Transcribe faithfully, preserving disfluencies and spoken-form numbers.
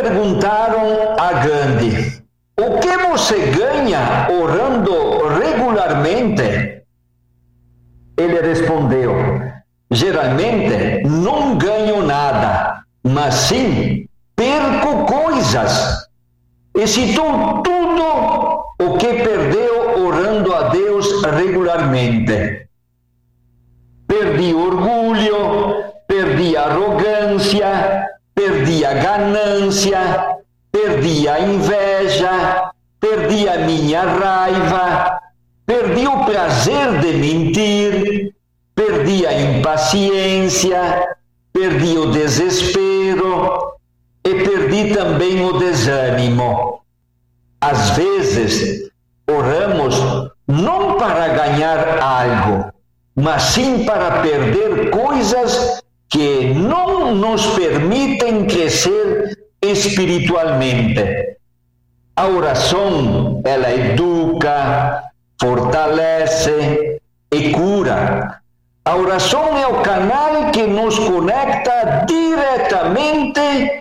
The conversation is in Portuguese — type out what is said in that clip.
perguntaram a Gandhi: o que você ganha orando regularmente? Ele respondeu: geralmente não ganho nada, mas sim perco coisas. E citou tudo o que perdeu orando a Deus regularmente. Perdi orgulho, perdi arrogância, perdi a ganância, perdi a inveja, perdi a minha raiva, perdi o prazer de mentir, perdi a impaciência, perdi o desespero e perdi também o desânimo. Às vezes, oramos não para ganhar algo, mas sim para perder coisas que não nos permitem crescer espiritualmente. A oração, ela educa, fortalece e cura. A oração é o canal que nos conecta diretamente